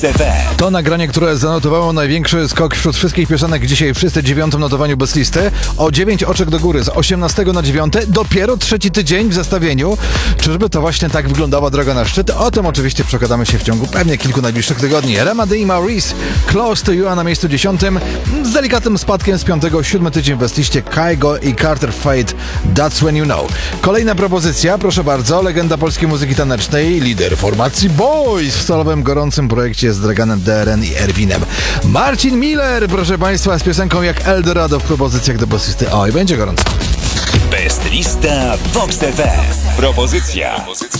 To nagranie, które zanotowało największy skok wśród wszystkich piosenek dzisiaj w 9. notowaniu bez listy. O 9 oczek do góry z 18 na 9. Dopiero trzeci tydzień w zestawieniu. Czyżby to właśnie tak wyglądała droga na szczyt? O tym oczywiście przekonamy się w ciągu pewnie kilku najbliższych tygodni. Rema D. i Maurice, Close to You, a na miejscu 10. Z delikatnym spadkiem z 5. 7 tydzień w liście Kygo i Carter Fate, That's When You Know. Kolejna propozycja, proszę bardzo, legenda polskiej muzyki tanecznej, lider formacji Boys w solowym gorącym projekcie z Draganem DRN i Erwinem. Marcin Miller, proszę Państwa, z piosenką jak Eldorado w propozycjach do basisty. Oj, będzie gorąco. Best lista Vox TV. Propozycja.